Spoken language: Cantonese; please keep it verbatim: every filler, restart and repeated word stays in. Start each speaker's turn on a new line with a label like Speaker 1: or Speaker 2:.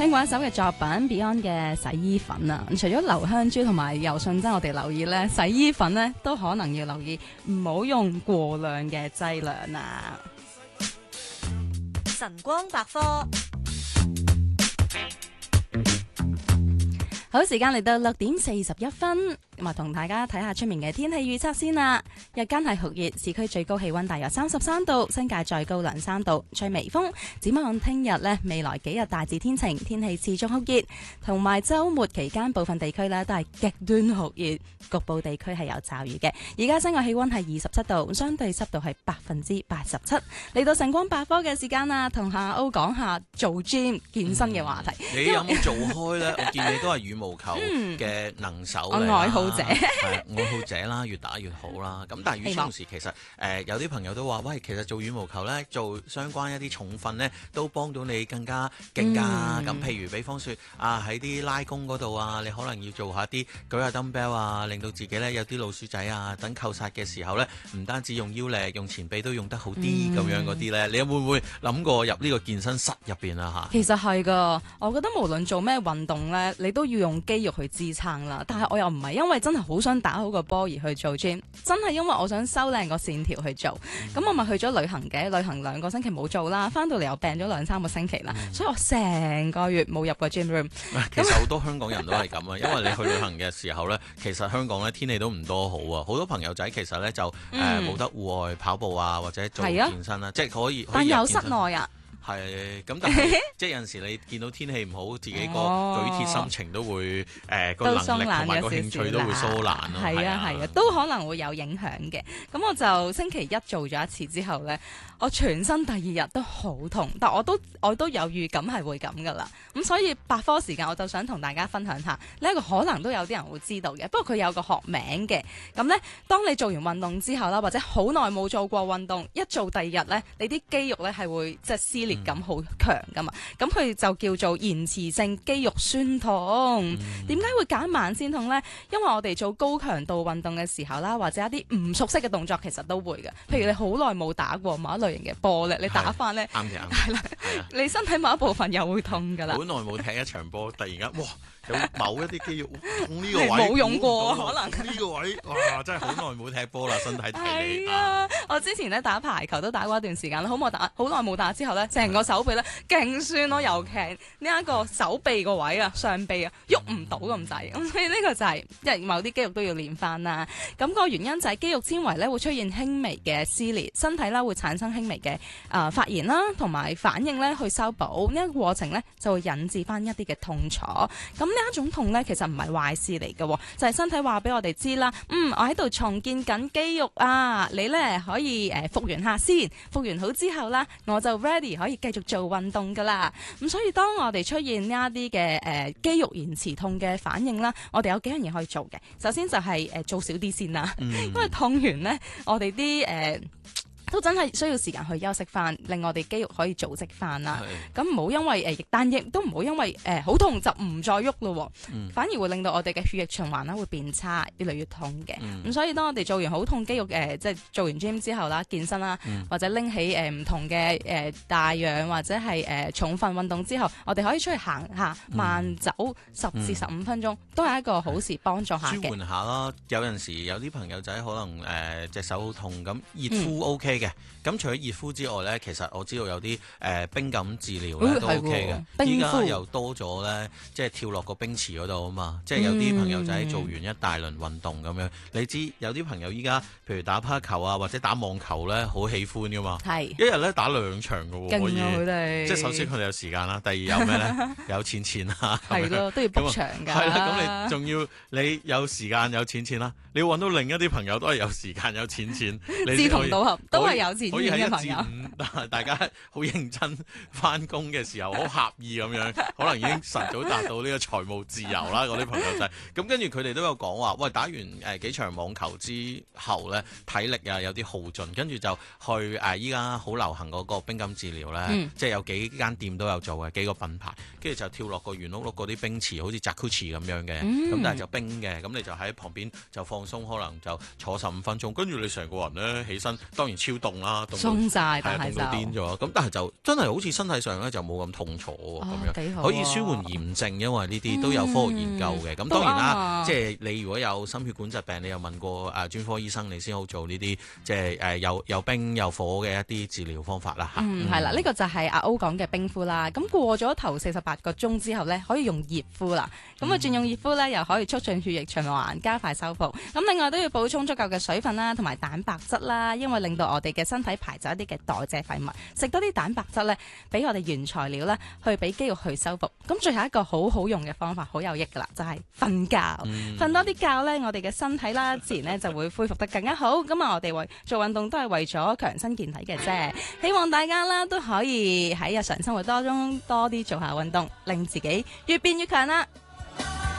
Speaker 1: 聽過一首嘅作品 Beyond 嘅洗衣粉啊，除咗留香珠同埋柔順劑，我哋留意咧，洗衣粉咧都可能要留意，唔好用過量嘅劑量啊。
Speaker 2: 晨光百科。
Speaker 1: 好，時間嚟到六點四十一分，咁啊同大家睇下出面嘅天氣預測先啦。日間係酷熱，市區最高氣溫大約三十三度，新界再高兩三度，吹微風。展望聽日呢，未來幾日大致天晴，天氣持續酷熱，同埋週末期間部分地區呢都係極端酷熱，局部地區係有驟雨嘅。而家室外氣溫係二十七度，相對濕度係百分之八十七。嚟到晨光百科嘅時間啦，同下歐講下做 gym 健身嘅話題。
Speaker 3: 嗯、你有冇做開呢？我見你都係羽毛球嘅能手嚟啦，
Speaker 1: 愛好者
Speaker 3: 係愛好者啦，越打越好啦。咁但係與此同時，其實誒、呃、有啲朋友都話，喂，其實做羽毛球咧，做相關一啲重訓咧，都幫到你更加勁㗎。咁、嗯、譬如比方說啊，喺啲拉弓嗰度啊，你可能要做下啲舉下 dumbbell 啊，令到自己咧有啲老鼠仔啊，等扣殺嘅時候咧，唔單止用腰力，用前臂都用得好啲咁、嗯、樣嗰啲咧。你會唔會諗過入呢個健身室入邊啊？嚇，
Speaker 1: 其實係㗎，我覺得無論做咩運動咧，你都要用肌肉去支撐啦，但係我又唔係因為真係好想打好個波而去做 gym， 真係因為我想修靚個線條去做。咁、嗯、我咪去咗旅行嘅，旅行兩個星期冇做啦，翻到嚟又病咗兩三個星期啦，嗯、所以我成個月冇入過 gym room。
Speaker 3: 其實好多香港人都係咁啊，因為你去旅行嘅時候呢，其實香港咧天氣都唔多好啊，好多朋友仔其實呢就誒冇、嗯呃、得戶外跑步啊，或者做健身啦，啊、即係可以，可以
Speaker 1: 但有室內啊。
Speaker 3: 係咁，但係即係有陣時你見到天氣唔好，自己個舉鐵心情都會誒個、呃、能力同埋個興趣都會疏懶咯。
Speaker 1: 係啊係啊，都可能會有影響嘅。咁我就星期一做咗一次之後呢，我全身第二日都好痛，但我都我都有預感係會咁噶啦。咁所以百科時間我就想同大家分享下呢一個可能都有啲人會知道嘅，不過佢有個學名嘅。咁呢，當你做完運動之後啦，或者好耐冇做過運動，一做第二日呢，你啲肌肉呢係會即係撕裂感好強噶嘛，咁佢就叫做延遲性肌肉酸痛。點解、嗯、會揀慢先痛呢？因為我哋做高強度運動嘅時候啦，或者一啲唔熟悉嘅動作，其實都會嘅。譬如你好耐冇打過某一類型嘅波咧，你打翻咧，
Speaker 3: 啱嘅啱。
Speaker 1: 係啦，你身體某一部分又會痛噶啦。
Speaker 3: 好耐冇踢一場波，突然間哇，有某一啲肌肉痛呢個位，
Speaker 1: 冇用過可能
Speaker 3: 呢個位，哇，真係好耐冇踢波啦，身體提你。
Speaker 1: 係啊，我之前咧打排球都打過一段時間啦，好冇打，好耐冇打之後咧，成個手臂咧勁酸咯，尤其呢一個手臂個位啊，上臂啊，喐唔到咁滯，咁所以呢個就係即係某啲肌肉都要練翻啦。咁個原因就係肌肉纖維咧會出現輕微嘅撕裂，身體啦會產生輕微嘅啊、呃、發炎啦，同埋反應咧去修補呢一個過程咧就會引致翻一啲嘅痛楚。咁呢一種痛咧其實唔係壞事嚟嘅，就係、是、身體話俾我哋知啦，嗯，我喺度重建緊肌肉啊，你咧可以誒復原下先，復原好之後啦，我就 ready 可以繼續做運動噶啦。咁所以當我哋出現呢一啲嘅誒肌肉延遲痛嘅反應啦，我哋有幾樣嘢可以做嘅。首先就係誒做少啲先啦，嗯、因為痛完咧，我哋啲誒都真係需要時間去休息翻，令我哋肌肉可以組織翻啦。咁唔好因為誒，但亦都唔好因為誒好、呃、痛就唔再喐咯，嗯、反而會令到我哋嘅血液循環啦會變差，越嚟越痛嘅。咁、嗯、所以當我哋做完好痛肌肉誒、呃，即係做完 gym 之後啦，健身啦，嗯、或者拎起誒唔、呃、同嘅誒、呃、大氧或者係誒、呃、重訓運動之後，我哋可以出去行下，慢走十至十五分鐘，嗯、都係一個好事，幫助下嘅。
Speaker 3: 舒緩下啦，有陣時有啲朋友仔可能誒隻、呃、手好痛咁，熱敷 OK 嘅。咁除咗熱敷之外咧，其實我知道有啲誒、呃、冰感治療咧都 OK 嘅。依家又多咗咧，即係跳落個冰池嗰度啊嘛。即係有啲朋友仔做完一大輪運動咁樣，嗯、你知有啲朋友依家譬如打匹球啊，或者打網球咧，好喜歡噶嘛。係是一日咧打兩場噶喎，可以。佢哋即係首先佢哋有時間啦，第二有咩咧？有錢錢啦，係咯，
Speaker 1: 都要 book 場㗎。
Speaker 3: 係啦，咁你仲要你有時間有錢錢啦，你要揾到另一啲朋友都係有時間有錢錢，志同道合都係有錢。可以喺一至五，大家好認真翻工嘅時候，好合意咁樣，可能已經晨早達到呢個財務自由啦。嗰啲朋友仔，咁跟住佢哋都有講話，喂，打完誒幾場網球之後咧，體力啊有啲耗盡，跟住就去誒依家好流行嗰個冰感治療咧，嗯、即係有幾間店都有做嘅，幾個品牌，跟住就跳落個圓碌碌嗰啲冰池，好似 Jacuzzi 咁樣嘅，咁、嗯、但係就冰嘅，咁你就喺旁邊就放鬆，可能就坐十五分鐘，跟住你成個人咧起身，當然超凍啦，
Speaker 1: 鬆晒，但係
Speaker 3: 凍到癲咗。咁但係就真係好似身體上咧就冇咁痛楚喎，咁樣可以舒緩炎症，因為呢啲都有科學研究嘅。咁當然啦，即係你如果有心血管疾病，你又問過誒專科醫生，你先好做呢啲即係誒又又冰又火嘅一啲治療方法啦嚇。
Speaker 1: 嗯，係啦，呢個就係阿歐講嘅冰敷啦。咁過咗頭四十八個鐘之後咧，可以用熱敷啦。咁啊轉用熱敷咧，又可以促進血液循環，加快修復。咁另外都要補充足夠嘅水分啦，同埋蛋白質啦，因為令到我哋嘅身體排走一啲嘅代謝廢物。食多啲蛋白質咧，俾我哋原材料咧，去俾肌肉去修復。咁最後一個好好用嘅方法，好有益噶啦，就係瞓覺。瞓、嗯、多啲覺咧，我哋嘅身體啦，自然咧就會恢復得更加好。咁啊，我哋為做運動都係為咗強身健體嘅啫。希望大家啦都可以喺日常生活當中多啲做下運動，令自己越變越強啦。